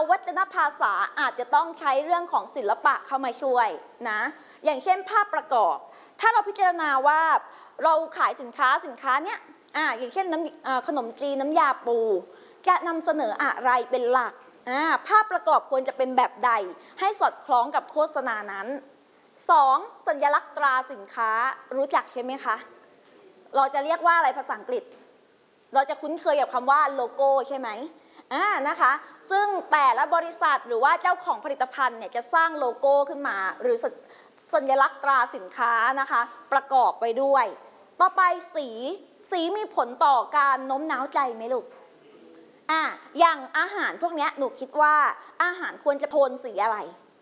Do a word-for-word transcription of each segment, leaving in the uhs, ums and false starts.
วัจนภาษาอาจจะต้องใช้เรื่องของศิลปะเข้ามาช่วยนะอย่างเช่นภาพประกอบถ้าเราพิจารณาว่าเราขายสินค้าสินค้าเนี้ยอ่าอย่างเช่นน้ำขนมจีนน้ำยาปูจะนำเสนออะไรเป็นหลักอ่าภาพประกอบควรจะเป็นแบบใดให้สอดคล้องกับโฆษณานั้นสองสัญลักษณ์ตราสินค้ารู้จักใช่ไหมคะเราจะเรียกว่าอะไรภาษาอังกฤษเราจะคุ้นเคยกับคำว่าโลโก้ใช่ไหมอ่านะคะซึ่งแต่ละบริษัทหรือว่าเจ้าของผลิตภัณฑ์เนี่ยจะสร้างโลโก้ขึ้นมาหรือสัญลักษณ์ตราสินค้านะคะประกอบไปด้วยต่อไปสีสีมีผลต่อการโน้มน้าวใจไหมลูกอ่าอย่างอาหารพวกนี้หนูคิดว่าอาหารควรจะโทนสีอะไร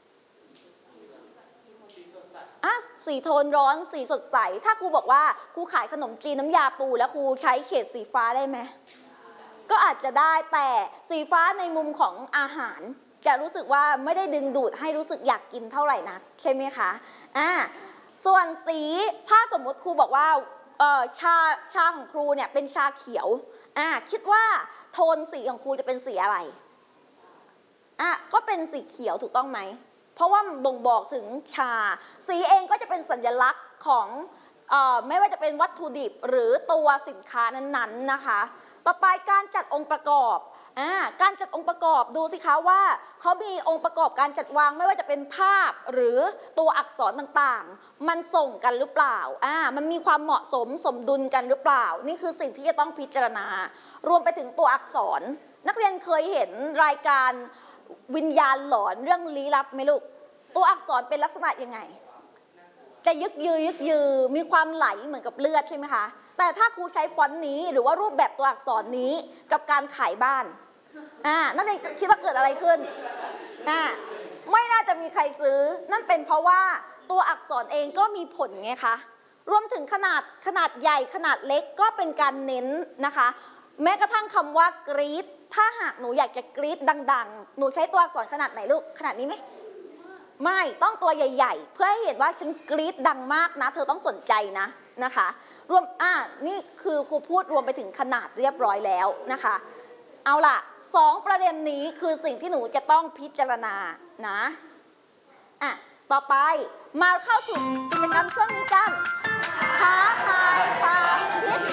อ่ะสีโทนร้อนสีสดใสถ้าครูบอกว่าครูขายขนมจีนน้ำยาปูแล้วครูใช้เฉดสีฟ้าได้ไหมก็อาจจะได้แต่สีฟ้าในมุมของอาหารจะรู้สึกว่าไม่ได้ดึงดูดให้รู้สึกอยากกินเท่าไหร่นักใช่ไหมคะอ่าส่วนสีถ้าสมมติครูบอกว่าเอ่อชาชาของครูเนี่ยเป็นชาเขียวอ่าคิดว่าโทนสีของครูจะเป็นสีอะไรอ่ะก็เป็นสีเขียวถูกต้องไหมเพราะว่าบ่งบอกถึงชาสีเองก็จะเป็นสัญลักษณ์ของเอ่อไม่ว่าจะเป็นวัตถุดิบหรือตัวสินค้านั้นๆนะคะต่อไปการจัดองค์ประกอบอ่าการจัดองค์ประกอบดูสิคะว่าเขามีองค์ประกอบการจัดวางไม่ว่าจะเป็นภาพหรือตัวอักษรต่างๆมันส่งกันหรือเปล่าอ่ามันมีความเหมาะสมสมดุลกันหรือเปล่านี่คือสิ่งที่จะต้องพิจารณารวมไปถึงตัวอักษรนักเรียนเคยเห็นรายการวิญญาณหลอนเรื่องลี้ลับไหมลูกตัวอักษรเป็นลักษณะยังไงจะยึกยือยึกยือมีความไหลเหมือนกับเลือดใช่ไหมคะแต่ถ้าครูใช้ฟอนต์นี้หรือว่ารูปแบบตัวอักษรนี้กับการขายบ้านอ่านักเรียนคิดว่าเกิดอะไรขึ้นอ่าไม่น่าจะมีใครซื้อนั่นเป็นเพราะว่าตัวอักษรเองก็มีผลไงคะรวมถึงขนาดขนาดใหญ่ขนาดเล็กก็เป็นการเน้นนะคะแม้กระทั่งคำว่ากรี๊ดถ้าหากหนูอยากจะกรี๊ดดังๆหนูใช้ตัวอักษรขนาดไหนลูกขนาดนี้ไหมไม่ต้องตัวใหญ่ๆเพื่อให้เห็นว่าฉันกรี๊ดดังมากนะเธอต้องสนใจนะนะคะรวมอ่านี่คือครูพูดรวมไปถึงขนาดเรียบร้อยแล้วนะคะเอาล่ะสองประเด็นนี้คือสิ่งที่หนูจะต้องพิจารณานะอ่ะต่อไปมาเข้าสู่กิจกรรมช่วงนี้กันท้าทายความคิด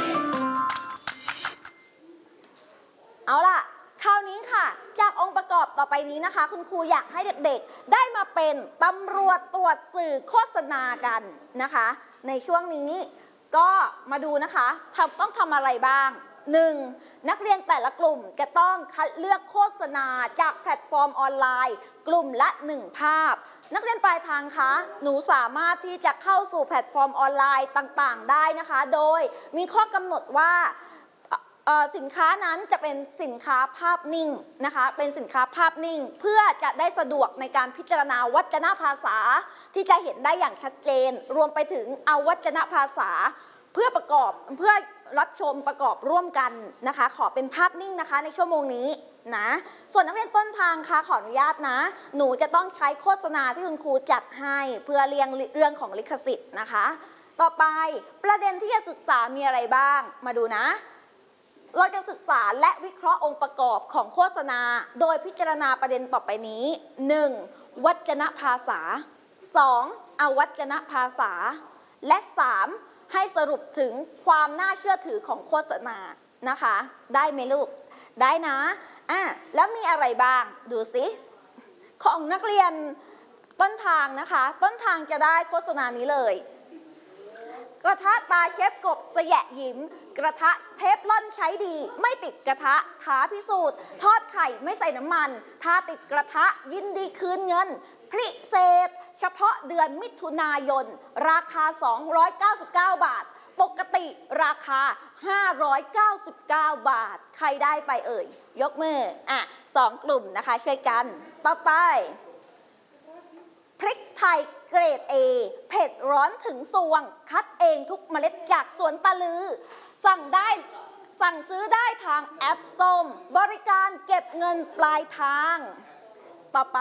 เอาล่ะคราวนี้ค่ะจากองค์ประกอบต่อไปนี้นะคะคุณครูอยากให้เด็กๆได้มาเป็นตำรวจตรวจสื่อโฆษณากันนะคะในช่วงนี้ก็มาดูนะคะต้องทำอะไรบ้างหนึ่งนักเรียนแต่ละกลุ่มจะต้องคัดเลือกโฆษณาจากแพลตฟอร์มออนไลน์กลุ่มละหนึ่งภาพนักเรียนปลายทางคะหนูสามารถที่จะเข้าสู่แพลตฟอร์มออนไลน์ต่างๆได้นะคะโดยมีข้อกำหนดว่าสินค้านั้นจะเป็นสินค้าภาพนิ่งนะคะเป็นสินค้าภาพนิ่งเพื่อจะได้สะดวกในการพิจารณาวัจนภาษาที่จะเห็นได้อย่างชัดเจนรวมไปถึงเอาวัจนภาษาเพื่อประกอบเพื่อรับชมประกอบร่วมกันนะคะขอเป็นภาพนิ่งนะคะในชั่วโมงนี้นะส่วนนักเรียนต้นทางค่ะขออนุญาตนะหนูจะต้องใช้โฆษณาที่คุณครูจัดให้เพื่อเรียงเรื่องของลิขสิทธิ์นะคะต่อไปประเด็นที่จะศึกษามีอะไรบ้างมาดูนะเราจะศึกษาและวิเคราะห์องค์ประกอบของโฆษณาโดยพิจารณาประเด็นต่อไปนี้ หนึ่ง. วัจนภาษา สอง. อวัจนภาษาและ สาม. ให้สรุปถึงความน่าเชื่อถือของโฆษณานะคะได้ไหมลูกได้นะอ่ะแล้วมีอะไรบ้างดูสิของนักเรียนต้นทางนะคะต้นทางจะได้โฆษณานี้เลยกระทะตาเชฟกบสยะยิ้มกระทะเทฟลอนใช้ดีไม่ติดกระทะท้าพิสูจน์ทอดไข่ไม่ใส่น้ำมันถ้าติดกระทะยินดีคืนเงินพิเศษเฉพาะเดือนมิถุนายนราคาสองร้อยเก้าสิบเก้าบาทปกติราคาห้าร้อยเก้าสิบเก้าบาทใครได้ไปเอ่ยยกมืออ่ะสองกลุ่มนะคะช่วยกันต่อไปพริกไทยเกรด เอ เผ็ดร้อนถึงสวงคัดเองทุกเมล็ดจากสวนตะลือสั่งได้สั่งซื้อได้ทางแอปส้มบริการเก็บเงินปลายทางต่อไป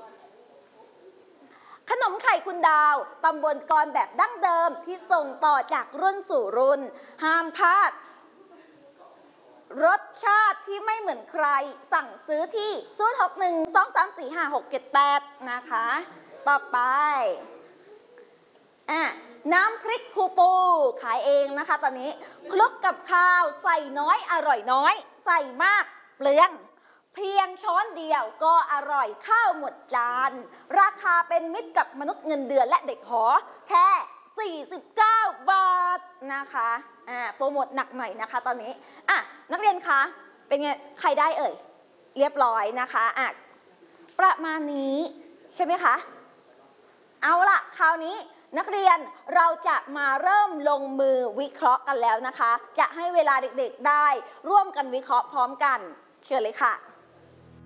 ขนมไข่คุณดาวตำบลกรแบบดั้งเดิมที่ส่งต่อจากรุ่นสู่รุ่นห้ามพลาดรสชาติที่ไม่เหมือนใครสั่งซื้อที่ศูนย์ หก หนึ่ง สอง สาม สี่ ห้า หก เจ็ด แปดนะคะต่อไปอ่ะน้ำพริกครูปูขายเองนะคะตอนนี้คลุกกับข้าวใส่น้อยอร่อยน้อยใส่มากเปลืองเพียงช้อนเดียวก็อร่อยข้าวหมดจานราคาเป็นมิตรกับมนุษย์เงินเดือนและเด็กหอแค่สี่สิบเก้าบาทนะคะอ่าโปรโมทหนักหน่อยนะคะตอนนี้อ่ะนักเรียนคะเป็นไงใครได้เอ่ยเรียบร้อยนะคะอ่ะประมาณนี้ใช่ไหมคะเอาล่ะคราวนี้นักเรียนเราจะมาเริ่มลงมือวิเคราะห์กันแล้วนะคะจะให้เวลาเด็กๆได้ร่วมกันวิเคราะห์พร้อมกันเชิญเลยค่ะ